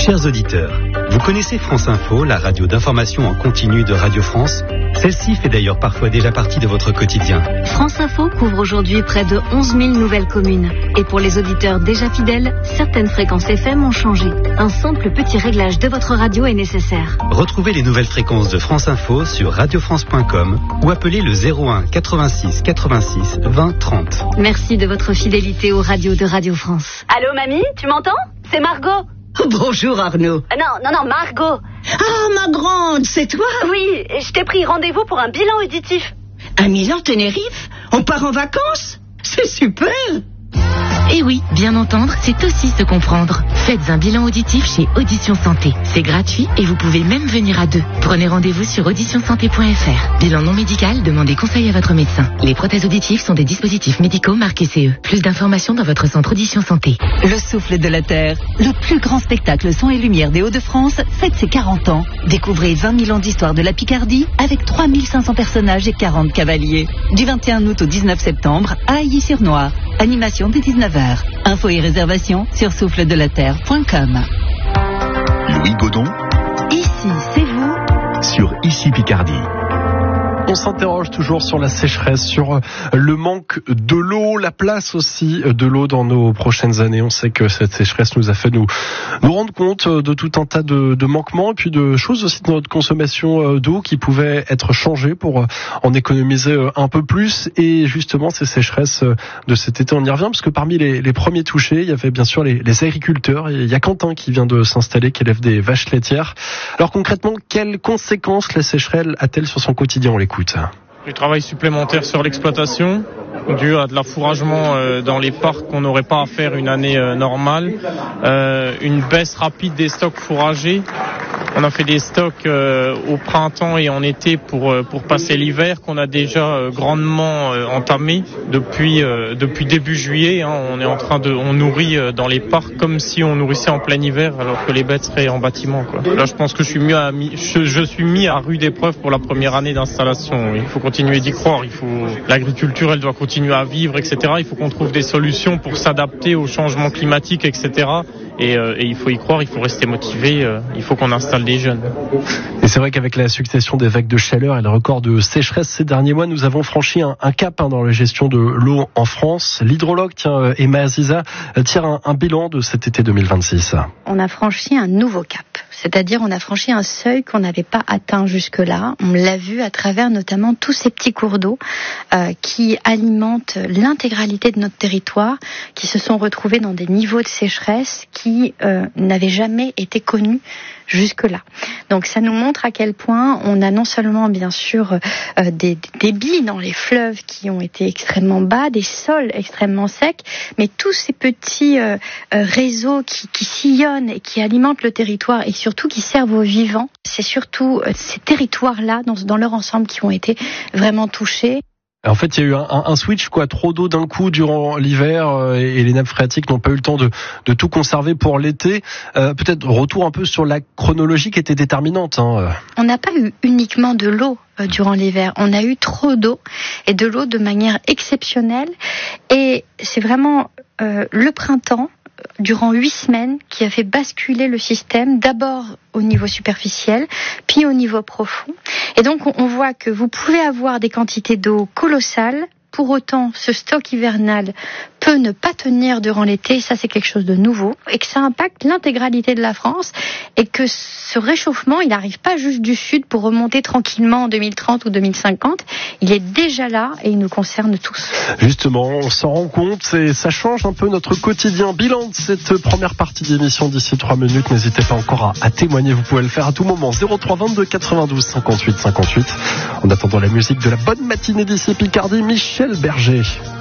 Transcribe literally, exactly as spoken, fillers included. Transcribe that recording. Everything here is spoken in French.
Chers auditeurs, vous connaissez France Info, la radio d'information en continu de Radio France? Celle-ci fait d'ailleurs parfois déjà partie de votre quotidien. France Info couvre aujourd'hui près de onze mille nouvelles communes. Et pour les auditeurs déjà fidèles, certaines fréquences F M ont changé. Un simple petit réglage de votre radio est nécessaire. Retrouvez les nouvelles fréquences de France Info sur radio france point com ou appelez le zéro un quatre-vingt-six quatre-vingt-six vingt trente. Merci de votre fidélité aux radios de Radio France. Allô mamie, tu m'entends? C'est Margot. Bonjour Arnaud. Euh, non, non, non, Margot. Ah, ma grande, c'est toi? Oui, je t'ai pris rendez-vous pour un bilan auditif. À Milan, Tenerife? On part en vacances? C'est super. Et oui, bien entendre, c'est aussi se comprendre. Faites un bilan auditif chez Audition Santé. C'est gratuit et vous pouvez même venir à deux. Prenez rendez-vous sur audition santé point f r. Bilan non médical, demandez conseil à votre médecin. Les prothèses auditives sont des dispositifs médicaux marqués C E. Plus d'informations dans votre centre Audition Santé. Le souffle de la Terre, le plus grand spectacle son et lumière des Hauts-de-France, fête ses quarante ans. Découvrez vingt mille ans d'histoire de la Picardie avec trois mille cinq cents personnages et quarante cavaliers. Du vingt et un août au dix-neuf septembre à Ailly-sur-Noire. Animation dès dix-neuf heures. Infos et réservations sur souffle de la terre point com. Louis Godon. Ici, c'est vous. Sur Ici Picardie. On s'interroge toujours sur la sécheresse, sur le manque de l'eau, la place aussi de l'eau dans nos prochaines années. On sait que cette sécheresse nous a fait nous, nous rendre compte de tout un tas de, de manquements et puis de choses aussi de notre consommation d'eau qui pouvaient être changées pour en économiser un peu plus. Et justement, ces sécheresses de cet été, on y revient parce que parmi les, les premiers touchés, il y avait bien sûr les, les agriculteurs. Et il y a Quentin qui vient de s'installer, qui élève des vaches laitières. Alors concrètement, quelles conséquences la sécheresse a-t-elle sur son quotidien? On l'écoute. Du travail supplémentaire sur l'exploitation, dû à de l'affouragement euh, dans les parcs qu'on n'aurait pas à faire une année euh, normale, euh, une baisse rapide des stocks fourragés. On a fait des stocks euh, au printemps et en été pour euh, pour passer l'hiver qu'on a déjà euh, grandement euh, entamé depuis euh, depuis début juillet. Hein, on est en train de on nourrit euh, dans les parcs comme si on nourrissait en plein hiver alors que les bêtes seraient en bâtiment, quoi. Là, je pense que je suis mis à je, je suis mis à rude épreuve pour la première année d'installation. Il faut continuer d'y croire. Il faut l'agriculture, elle doit continuer à vivre, et cetera. Il faut qu'on trouve des solutions pour s'adapter au changement climatique, et cetera. Et, euh, et il faut y croire. Il faut rester motivé. Euh, il faut qu'on installe des jeunes. Et c'est vrai qu'avec la succession des vagues de chaleur et le record de sécheresse ces derniers mois, nous avons franchi un, un cap hein, dans la gestion de l'eau en France. L'hydrologue tiens, Emma Aziza tire un, un bilan de cet été deux mille vingt-six. On a franchi un nouveau cap, c'est-à-dire on a franchi un seuil qu'on n'avait pas atteint jusque-là. On l'a vu à travers notamment tous ces petits cours d'eau euh, qui alimentent l'intégralité de notre territoire, qui se sont retrouvés dans des niveaux de sécheresse qui euh, n'avaient jamais été connus jusque-là. Donc ça nous montre à quel point on a non seulement bien sûr euh, des, des débits dans les fleuves qui ont été extrêmement bas, des sols extrêmement secs, mais tous ces petits euh, euh, réseaux qui, qui sillonnent et qui alimentent le territoire et surtout qui servent aux vivants. C'est surtout euh, ces territoires-là dans, dans leur ensemble qui ont été vraiment touchés. En fait, il y a eu un, un switch, quoi, trop d'eau d'un coup durant l'hiver euh, et les nappes phréatiques n'ont pas eu le temps de, de tout conserver pour l'été. Euh, peut-être retour un peu sur la chronologie qui était déterminante. Hein. On n'a pas eu uniquement de l'eau euh, durant l'hiver. On a eu trop d'eau et de l'eau de manière exceptionnelle. Et c'est vraiment euh, le printemps, durant huit semaines, qui a fait basculer le système, d'abord au niveau superficiel, puis au niveau profond. Et donc, on voit que vous pouvez avoir des quantités d'eau colossales. Pour autant, ce stock hivernal peut ne pas tenir durant l'été, ça c'est quelque chose de nouveau, et que ça impacte l'intégralité de la France, et que ce réchauffement, il n'arrive pas juste du sud pour remonter tranquillement en deux mille trente ou deux mille cinquante, il est déjà là et il nous concerne tous. Justement, on s'en rend compte et ça change un peu notre quotidien. Bilan de cette première partie d'émission d'ici trois minutes, n'hésitez pas encore à, à témoigner, vous pouvez le faire à tout moment. zéro trois vingt-deux quatre-vingt-douze cinquante-huit cinquante-huit. En attendant la musique de la bonne matinée d'ici Picardie, Michel Berger.